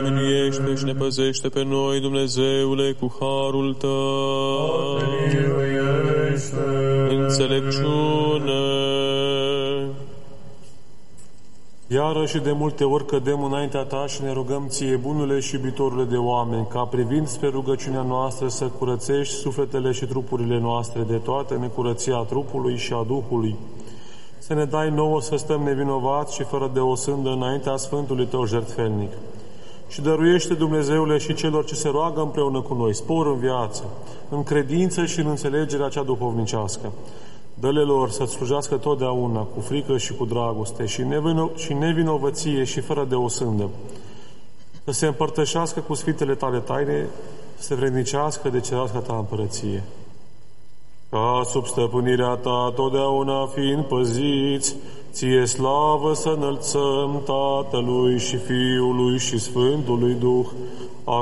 Miluiește și ne păzește pe noi, Dumnezeule, cu harul Tău. Înțelepciune. Iarăși de multe ori cădem înaintea Ta și ne rugăm Ție, bunule și iubitorule de oameni, ca privind spre rugăciunea noastră să curățești sufletele și trupurile noastre de toată necurăția trupului și a Duhului. Să ne dai nouă să stăm nevinovați și fără de o sândă înaintea Sfântului Tău jertfelnic. Și dăruiește, Dumnezeule, și celor ce se roagă împreună cu noi spor în viață, în credință și în înțelegerea cea duhovnicească. Dă-le lor să-ți slujească totdeauna, cu frică și cu dragoste, și nevinovăție și fără de o sândă. Să se împărtășească cu Sfintele Tale taine, să se vrednicească de cerească Ta împărăție. Ca sub stăpânirea Ta totdeauna fiind păziți, Ție slavă să înălțăm Tatălui și Fiului și Sfântului Duh,